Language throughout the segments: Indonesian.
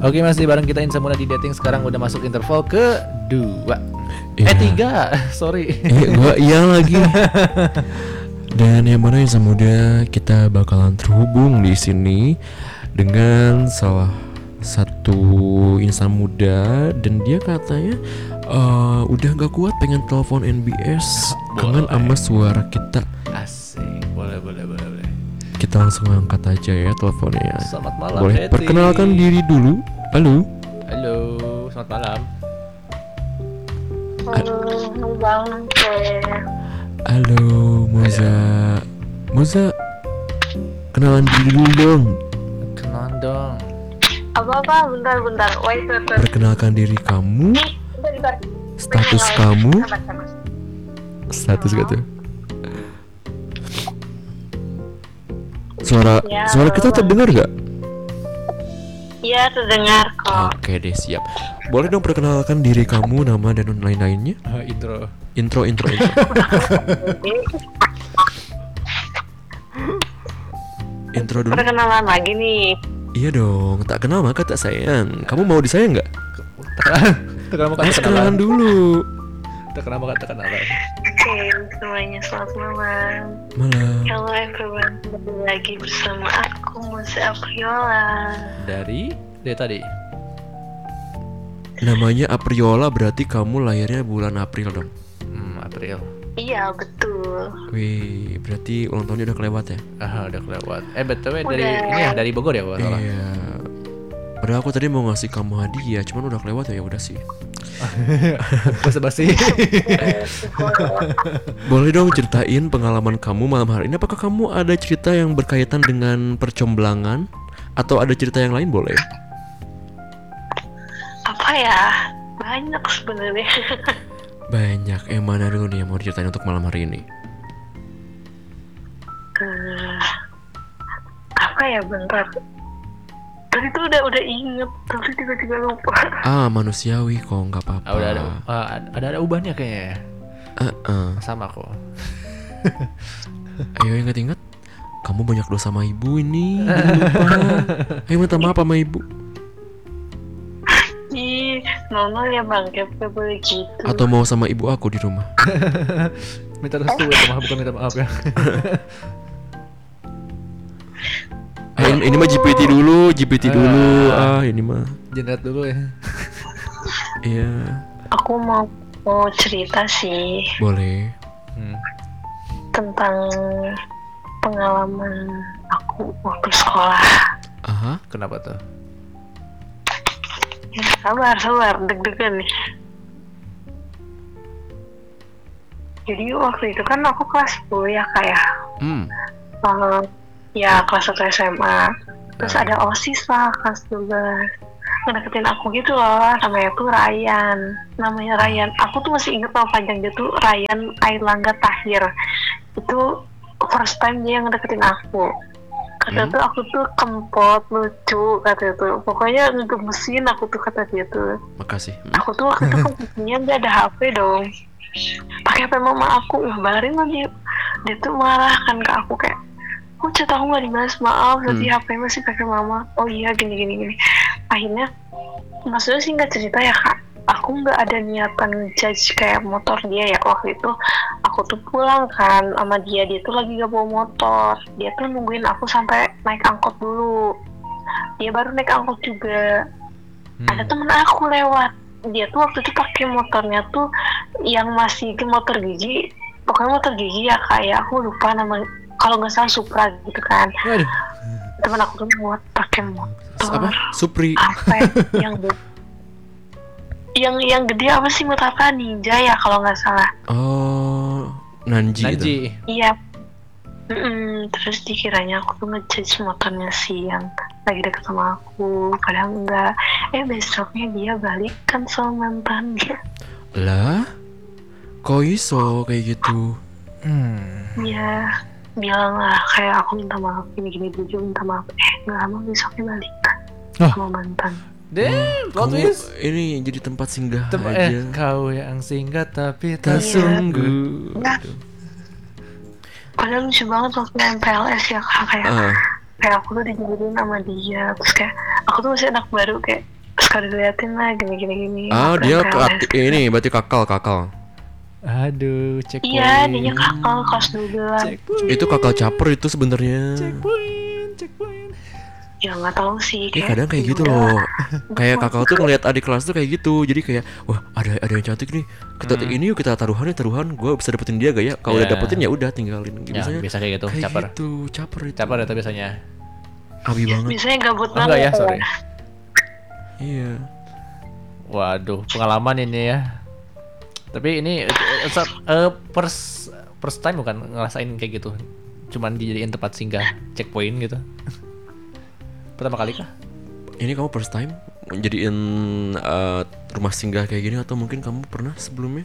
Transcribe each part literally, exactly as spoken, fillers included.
Oke, masih bareng kita Insan Muda di Dating. Sekarang udah masuk interval kedua. Iya. Eh tiga, sorry. Iya, gua iya lagi. Dan yang mana Insan Muda, kita bakalan terhubung di sini dengan salah satu insan muda, dan dia katanya uh, udah gak kuat pengen telepon N B S kangen sama suara kita. Asik, boleh boleh boleh boleh. Kita langsung angkat aja ya teleponnya. Selamat malam. Boleh Betty. perkenalkan diri dulu. Halo. Halo, selamat malam. Halo, Bang. Halo, Moza. Moza, kenalan diri dulu dong. Kenalan dong. Apa-apa, bentar-bentar. Wait, wait, wait. Perkenalkan diri kamu, Nih, bentar, bentar. status Bentar, kamu, sabar, sabar. status gitu. Suara Ya, suara kita Bang. terdengar gak? Iya, terdengar kok. Oke deh, siap. Boleh dong perkenalkan diri kamu, nama dan lain-lainnya. Uh, intro. Intro, intro, intro. Intro dulu. Perkenalan lagi nih. Iya dong, tak kenal maka tak sayang. Kamu mau disayang nggak? Terkenal, terkenal maka Harus terkenalan. kenalan dulu. Terkenal maka terkenalan. Oke, semuanya selamat malam. Malah. Hello everyone, kembali lagi bersama aku, Moza Apriola. Dari dari tadi. Namanya Apriola, berarti kamu lahirnya bulan April dong. Hmm, April. Iya, betul. Wih, berarti ulang tahunnya udah kelewat ya? Ah, udah kelewat. Eh, btw dari Udah. ini ya, dari Bogor ya, kalau nggak salah. Iya. Padahal aku tadi mau ngasih kamu hadiah, cuman udah kelewat ya, ya udah sih. Basa-basi. Boleh dong ceritain pengalaman kamu malam hari ini. Apakah kamu ada cerita yang berkaitan dengan percomblangan atau ada cerita yang lain boleh? Apa ya? Banyak sebenarnya. Banyak. Yang mana dulu nih yang mau diceritain untuk malam hari ini? Eh, apa ya, bentar. Tadi tuh udah udah inget, tapi tiba-tiba lupa. Ah, manusiawi kok, nggak apa-apa. Ah, udah ada, ah, ada ada ubahnya kayaknya. Uh-uh. Sama kok. Ayo ingat-ingat. Kamu banyak dosa sama ibu ini. Jangan lupa. Ayo minta maaf sama ibu. Ih, normal ya Bang, kayak gak boleh gitu. Atau mau sama ibu aku di rumah. Minta restu ya, maaf bukan minta maaf ya. Eh, ini, ini mah G P T dulu, G P T dulu. Ah, ini mah. Generat dulu ya. Iya, Aku mau mau cerita sih boleh. Hmm. tentang pengalaman aku waktu sekolah. Aha. Kenapa tuh? Ya, sabar, sabar, deg-degan nih. Jadi waktu itu kan aku kelas sepuluh ya kayak Hmm. uh, ya kelas satu S M A. Terus Ah. ada OSIS lah kelas dua belas. Ngedeketin aku gitu loh, namanya tuh Ryan. Namanya Ryan. Aku tuh masih inget nama panjang dia tuh Ryan Airlangga Tahir. Itu first time dia ngedeketin aku. Kata Hmm. tuh aku tuh kempot, lucu, kata tuh. Pokoknya ngegemesin aku tuh, kata dia tuh. Makasih. Hmm. Aku tuh waktu itu komputernya nggak ada H P dong. Pakai H P mama aku, ngabarin lah dia. Dia tuh marah kan ke aku kayak, oh chat aku nggak dibalas, maaf, tadi Hmm. H P masih pakai mama. Oh iya, gini gini gini. Akhirnya, maksudnya sih nggak cerita ya kak. Aku nggak ada niatan judge kayak motor dia ya waktu itu. Aku tuh pulang kan sama dia, dia tuh lagi gak bawa motor. Dia tuh nungguin aku sampai naik angkot dulu. Dia baru naik angkot juga. Hmm. Ada temen aku lewat. Dia tuh waktu itu pakai motornya tuh yang masih ke motor gigi. Pokoknya motor gigi ya kayak aku lupa nama. Kalau nggak salah Supra gitu kan. Waduh. Temen aku tuh buat pakai motor. Apa? Supri. Apa ya? yang ge- yang yang gede apa sih, motor apa, Ninja ya kalau nggak salah. Oh, Nanji. itu. Nanji. Iya. Mm-mm. Terus dikiranya aku tuh ngejudge motornya si yang lagi deket sama aku, padahal enggak. Eh besoknya dia balikan sama mantannya. Lah, kok iso kayak gitu? Hmm. Dia bilang lah kayak aku minta maaf gini-gini, dia juga minta maaf. Eh nggak lama besoknya balikan Oh. sama mantan. Damn, plot Kamu twist. ini jadi tempat singgah Tem- aja. eh, kau yang singgah tapi tak Tak Iya. sungguh. Nah. Padahal lucu banget waktu M P L S ya kak, kayak Ah, kayak aku tuh dijodohin sama dia, terus kayak aku tuh masih anak baru, kayak suka diliatin lah gini gini gini. Ah, Aku dia yang ke P L S. ini berarti kakal kakal. Aduh, checkpoint. Iya, dia kakak kelas dua belas. Checkpoint. Itu kakal caper itu sebenarnya. Checkpoint, checkpoint. Ya nggak tahu sih. Eh kadang kayak gitu udah. loh. Kayak kakak tuh ngeliat adik kelas tuh kayak gitu. Jadi kayak wah ada ada yang cantik nih. Kita Hmm. ini yuk kita taruhan nih taruhan. Gue bisa dapetin dia gak ya? Kalau udah Ya. dapetin ya udah tinggalin. Ya, Biasanya biasa kayak gitu, kayak caper. gitu, caper itu. Caper itu biasanya. Abi banget. Biasanya gabut Oh, banget. enggak ya, sorry. Iya. Waduh, pengalaman ini ya. Tapi ini uh, uh, uh, first first time bukan ngerasain kayak gitu. Cuman dijadiin tempat singgah checkpoint gitu. Pertama kali kah? Ini kamu first time jadiin uh, rumah singgah kayak gini atau mungkin kamu pernah sebelumnya?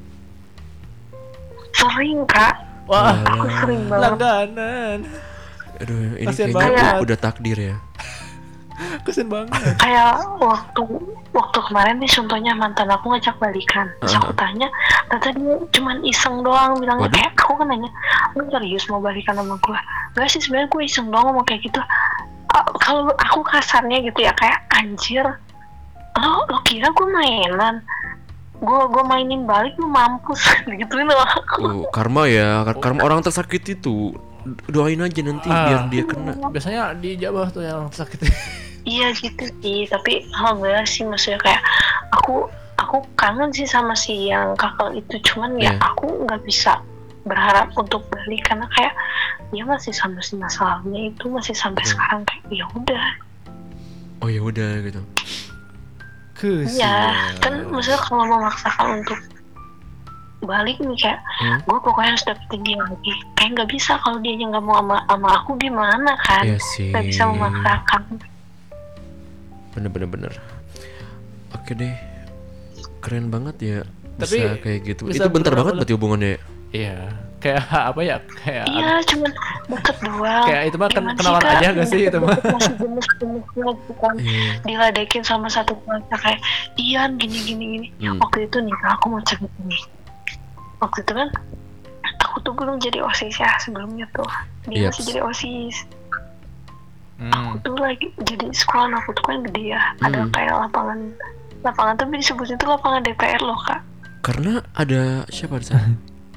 Sering kak. Wah, Aku sering banget. langganan. Aduh, ini Kasian kayaknya banget. u- udah takdir ya. Kesian banget. Kayak waktu waktu kemarin nih contohnya mantan aku ngajak balikan. Terus aku Uh-huh. tanya, ternyata dia cuman iseng doang bilangnya. Waduh. Kayak aku kan nanya, lu serius mau balikan sama gue? Gak sih, sebenarnya gue iseng doang ngomong kayak gitu. Ah, kalau aku kasarnya gitu ya, kayak anjir, lo lo kira gue mainan? Gue gue mainin balik lu mampus digituin sama aku. Oh, karma ya, Kar- karma orang tersakiti tuh. Doain aja nanti Ah. biar dia kena. Biasanya di Jawa tuh yang sakit. Iya gitu sih, tapi alhamdulillah sih maksudnya kayak aku aku kangen sih sama si yang kakak itu, cuman ya Iya. aku nggak bisa berharap untuk balik karena kayak dia masih sama si masalahnya itu masih sampai Betul. sekarang kayak ya udah. Oh ya udah gitu. Kesian. Iya, kan maksudnya kalau memaksakan untuk balik nih kayak Hmm? gue pokoknya harus dapetin dia lagi, kayak nggak bisa kalau dia nggak mau sama sama aku gimana kan? Iya sih. Nggak bisa memaksakan. Bener-bener bener. Oke deh. Keren banget ya. Bisa Tapi kayak gitu. bisa Itu bentar banget berapa berarti hubungannya. Iya. Kayak apa ya? Kayak Iya, cuman deket doang. kayak itu mah ken- Gimana kenalan sih, Kak? aja gak sih itu mah? Masih gemes-gemesnya gitu kan. Iya. Diledekin sama satu keluarga kayak Ian gini gini gini. Hmm. Waktu itu nih Kak, aku mau cerita nih. Waktu itu kan aku tuh belum jadi OSIS ya sebelumnya tuh. Dia Yaps. masih jadi OSIS. Hmm. Aku tuh lagi jadi sekolah aku tuh kan gede ya. Ada Hmm. kayak lapangan lapangan tapi disebutnya tuh lapangan D P R loh Kak. Karena ada siapa di sana?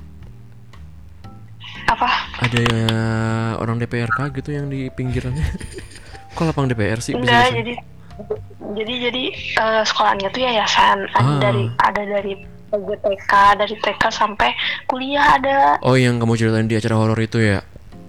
Apa? Ada ya orang D P R K gitu yang di pinggirannya. Kok lapang D P R sih bisa Enggak, bisa? jadi jadi jadi eh, sekolahnya tuh yayasan. Ada Ah. dari ada dari T K, dari T K sampai kuliah ada. Oh yang kamu ceritain di acara horor itu ya?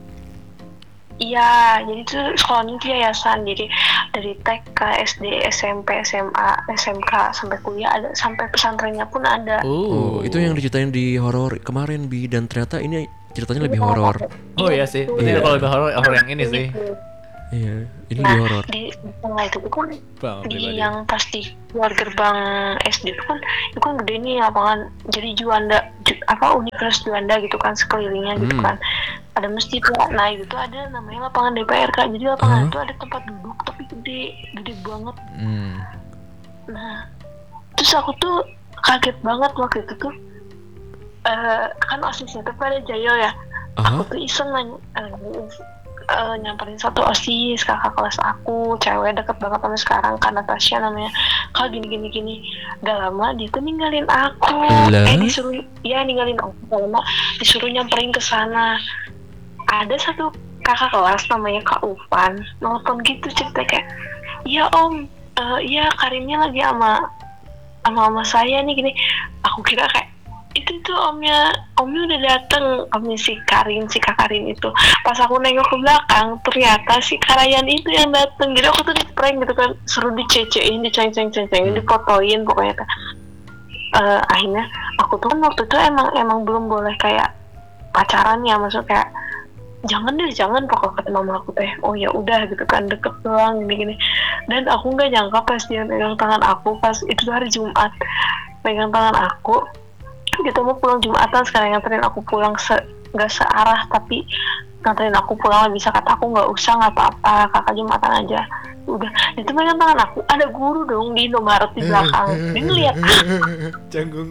Iya, jadi tuh sekolahnya tuh yayasan. Jadi dari T K, S D, S M P, S M A, S M K sampai kuliah ada, sampai pesantrennya pun ada. Oh, itu yang diceritain di horor kemarin Bi, dan ternyata ini ceritanya lebih horor. Oh iya sih. Berarti Iya. kalau lebih horor horor yang ini sih. Iya, ini Nah, lebih horor. di di tengah itu tuh kan Bang, di pribadi. yang pas di luar gerbang S D itu kan itu kan gede nih lapangan, jadi Juanda Ju- apa Universitas Juanda gitu kan sekelilingnya gitu Hmm. kan ada masjid lah. Nah itu tuh ada namanya lapangan D P R Kak, jadi lapangan Hah? itu ada tempat duduk tapi gede gede banget. Hmm. Nah terus aku tuh kaget banget waktu itu tuh eh kan osisnya tuh pada Jayo ya. Aha. Aku tuh iseng nanya, eh, eh, nyamperin satu osis kakak kelas aku, cewek deket banget sama sekarang kan, Natasha namanya. Kak gini gini gini, gak lama dia tuh ninggalin aku. Lah? Eh disuruh, ya ninggalin aku, gak lama disuruh nyamperin ke sana. Ada satu kakak kelas namanya Kak Upan, nonton gitu cerita kayak, iya om, eh, iya Karimnya lagi sama sama sama saya nih gini. Aku kira kayak itu tuh omnya omnya udah dateng, omnya si Karin, si Kak Karin itu. Pas aku nengok ke belakang ternyata si Karayan itu yang dateng. Jadi aku tuh di prank gitu kan, seru dicecein, diceng-ceng-ceng-cengin, difotoin pokoknya kan. Eh, akhirnya aku tuh kan waktu itu emang emang belum boleh kayak pacaran ya, maksudnya kayak jangan deh jangan, pokok kata mama aku teh oh ya udah gitu kan, deket doang gini gini. Dan aku nggak nyangka pas dia pegang tangan aku, pas itu tuh hari Jumat, pegang tangan aku, kita mau pulang Jumatan, sekarang nganterin aku pulang se nggak searah tapi nganterin aku pulang, bisa kata aku nggak usah nggak apa-apa kakak Jumatan aja. Udah itu pegang tangan aku, ada guru dong di Indomaret di belakang, dia ngeliat Canggung.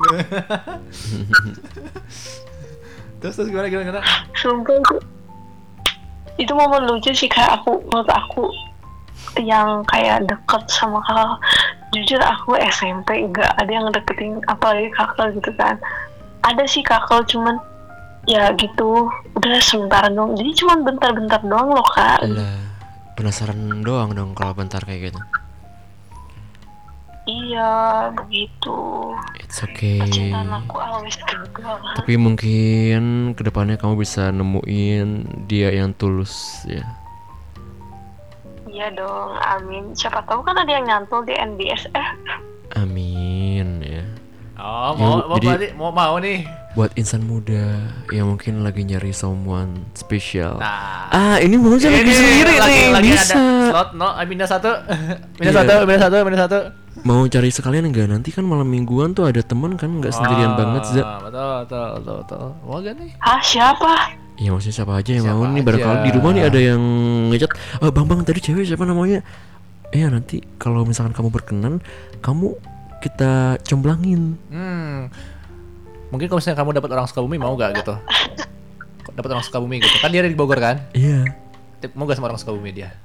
Terus terus gimana gimana gimana? sumpah itu itu momen lucu sih kayak aku, menurut aku yang kayak deket sama kakak jujur aku S M P nggak ada yang deketin apalagi kakak gitu kan. Ada sih kakak cuman ya gitu udah sebentar dong, jadi cuman bentar-bentar doang loh kak. Lah, penasaran doang dong kalau bentar kayak gitu. Iya begitu, It's okay. percintaan aku always gagal. Tapi mungkin kedepannya kamu bisa nemuin dia yang tulus ya. Iya dong, amin. Siapa tahu kan ada yang nyantol di N B S F. Amin ya. Oh, Ya, mau Bu, mau jadi- berarti mau mau nih. Buat insan muda yang mungkin lagi nyari someone spesial. Nah, Ah, ini mau ini lagi sendiri lagi, nih, lagi bisa. ada slot no, ah, minus satu, minus Iya. satu, minus satu, minus satu. Mau cari sekalian enggak? Nanti kan malam mingguan tuh ada temen kan, nggak sendirian Ah, banget, Za. Betul, betul, betul, betul. Mau gak nih? Ah siapa? Iya maksudnya siapa aja yang Siapa mau nih, aja. barangkali di rumah nih ada yang ngechat, "Oh, Bang Bang tadi cewek siapa namanya?" Iya nanti kalau misalkan kamu berkenan, kamu kita comblangin. Hmm. Mungkin kalau misalnya kamu dapat orang Sukabumi mau gak gitu? Dapat orang Sukabumi gitu. Kan dia ada di Bogor kan? Iya. Mau gak sama orang Sukabumi dia?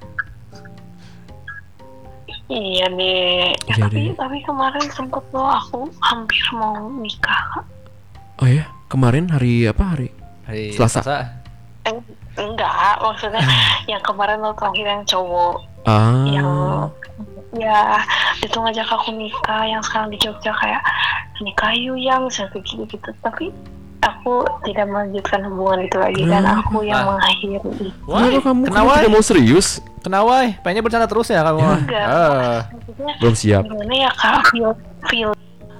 Iya deh. Ya, Iya tapi deh. tapi kemarin sempet loh aku hampir mau nikah. Kak. Oh ya, kemarin hari apa hari? Hari Selasa. Eh, enggak, maksudnya yang kemarin lo terakhir yang cowok yang Ah. ya itu ngajak aku nikah, yang sekarang di Jogja kayak nikah yuk yang seperti gitu gitu. Tapi aku tidak melanjutkan hubungan itu lagi dan Kenapa? aku yang Ah. mengakhiri. Wah, Kenapa kamu, kenapa? kamu tidak mau serius? Kenapa? Pengennya bercanda terus ya kamu? Ya. Enggak. Ah. Maksudnya Belum siap. gimana ya kak, feel feel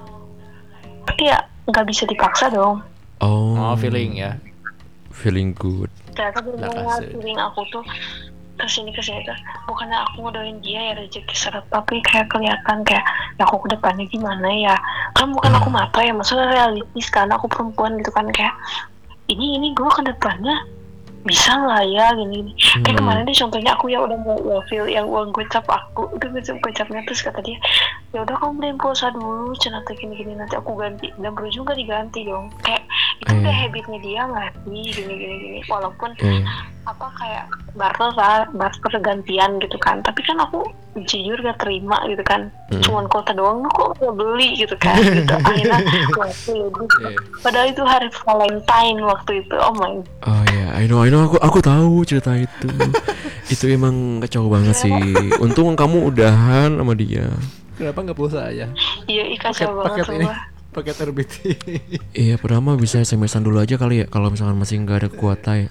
tapi ya nggak bisa dipaksa dong. Oh. Oh, feeling ya. Feeling good. Ternyata Lah, benar kasih. feeling aku tuh kesini kesini tuh bukannya aku ngedoain dia ya rezeki seret, tapi kayak kelihatan kayak ya aku ke depannya gimana ya, kan bukan aku mata ya, maksudnya realistis kan, aku perempuan gitu kan, kayak ini ini gue ke depannya bisa nggak ya gini gini. Kayak Hmm. kemarin deh contohnya aku ya udah mau wafil yang uang gocap aku udah gocap gocapnya, terus kata dia ya udah kamu beliin pulsa dulu cenata gini gini nanti aku ganti, dan berujung gak diganti dong. Kayak itu udah Eh. habitnya dia nggak sih gini gini gini, walaupun Eh. apa kayak barter lah, barter gantian gitu kan, tapi kan aku jujur gak terima gitu kan. Mm. Cuman kota doang lu kok gak beli gitu kan gitu. Akhirnya waktu lebih, Iya. padahal itu hari Valentine waktu itu. Oh my Oh ya, I know, I know, aku aku tahu cerita itu. Itu emang kacau banget sih. Untung kamu udahan sama dia. Kenapa nggak pulsa aja? iya ih Paket kacau banget paket ini, semua. paket R B T. Iya, padahal mah bisa S M S-an dulu aja kali ya kalau misalkan masih nggak ada kuota ya.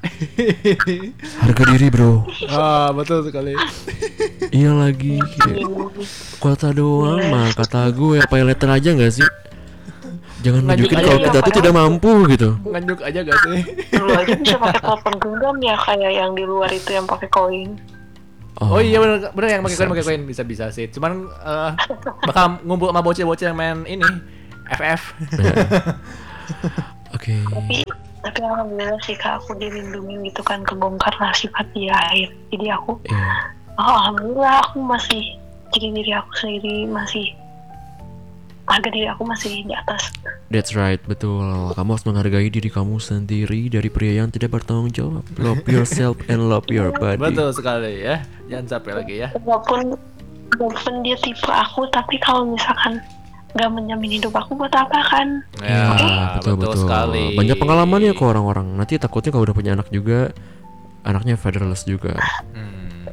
Harga diri, bro. Ah, betul sekali. Iya lagi. Kayak kuota doang mah kata gue pay letter aja nggak sih? Jangan Lanjut nunjukin aja, kalau iya, kita tuh padahal- tidak mampu gitu. Nganjuk aja gak sih? Dulu aja bisa pakai telepon genggam ya, kayak yang di luar itu yang pakai koin. Oh, iya bener, bener yang pakai bisa, koin pakai koin bisa bisa sih. Cuman eh, bakal ngumpul sama bocil-bocil yang main ini F F. Ya. Oke. Tapi tapi alhamdulillah sih kak, aku dilindungi gitu kan, kebongkar lah sifat dia akhir. Jadi aku Iya. oh, alhamdulillah aku masih jadi diri aku sendiri, masih harga diri aku masih di atas. That's right, betul. Kamu harus menghargai diri kamu sendiri dari pria yang tidak bertanggung jawab. Love yourself and love your body. Betul sekali ya. Jangan capek lagi ya. Walaupun walaupun dia tipe aku, tapi kalau misalkan nggak menjamin hidup aku buat apa kan? Ya, betul, betul. sekali. Banyak pengalamannya kok orang-orang. Nanti takutnya kalau udah punya anak juga, anaknya fatherless juga. Hmm.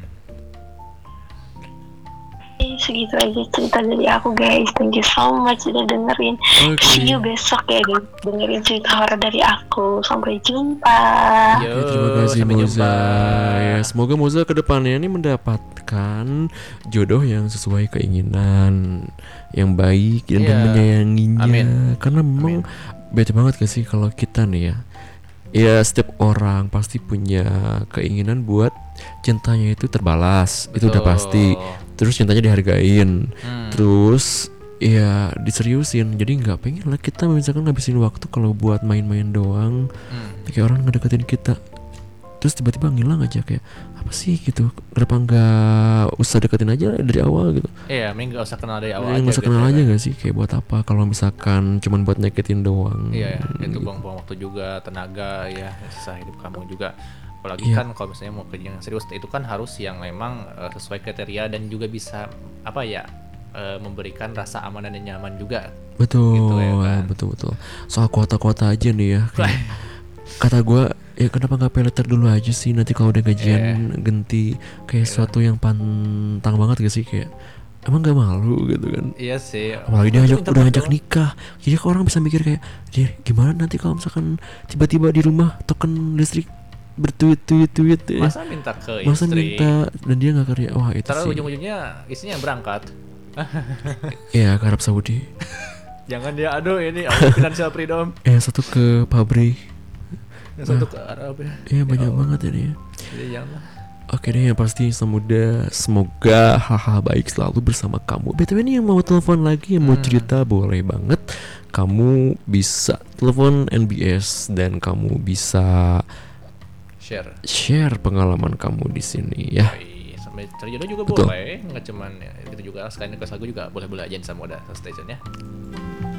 Eh, segitu aja cerita dari aku guys. Thank you so much udah dengerin. Oke. See you besok ya guys, dengerin cerita horor dari aku. Sampai jumpa. Yo, Ya, terima kasih sampai Moza. jumpa. Ya, semoga Moza kedepannya ini mendapatkan jodoh yang sesuai keinginan, yang baik dan, dan Iya. menyayanginya. Amin. Karena memang beda banget gak sih kalau kita nih ya. Ya setiap orang pasti punya keinginan buat cintanya itu terbalas, itu udah Betul. pasti. Terus cintanya dihargain, Hmm. terus ya diseriusin. Jadi nggak pengen lah kita misalkan ngabisin waktu kalau buat main-main doang. Hmm. Kayak orang ngedeketin kita terus tiba-tiba ngilang aja, kayak apa sih gitu. Kenapa nggak usah deketin aja dari awal gitu? Iya, mending gak usah kenal dari awal Ya, aja. nggak usah gitu kenal ya. aja nggak sih? Kayak buat apa kalau misalkan cuman buat nyakitin doang? Iya, itu gitu. buang-buang waktu juga, tenaga ya, sisa hidup kamu juga. Apalagi Iya. kan kalau misalnya mau kerja yang serius itu kan harus yang memang eh, sesuai kriteria dan juga bisa apa ya uh, memberikan rasa aman dan nyaman juga. Betul, Gitu ya kan? betul betul. Soal kuota-kuota aja nih ya. kayak kata gue, ya kenapa nggak pay letter dulu aja sih, nanti kalau udah gajian ganti kayak sesuatu yang pantang banget gak sih, kayak emang gak malu gitu kan. Iya sih. Apalagi dia Itu ajak, internet udah ngajak doang. nikah. Jadi orang bisa mikir kayak, dia gimana nanti kalau misalkan tiba-tiba di rumah token listrik bertuit-tuit-tuit ya. Masa minta ke Masa istri. minta dan dia nggak kerja. Wah itu Terus sih. ujung-ujungnya istrinya yang berangkat. Iya, ke Arab Saudi. Jangan dia, aduh ini aku financial freedom. Eh satu ke pabrik. Yang satu ke Arab ya. Iya banyak Allah. banget ini ya. Jadi jangan. Oke deh, yang pasti semoga semoga hal-hal baik selalu bersama kamu. B T W ini yang mau telepon lagi, yang mau Hmm. cerita boleh banget. Kamu bisa telepon N B S dan kamu bisa Share. share pengalaman kamu di sini ya. Yoi, sampai cari jodoh juga Betul. boleh, nggak cuman ya, kita juga sekalian request lagu juga boleh-boleh aja sama Moda Station ya.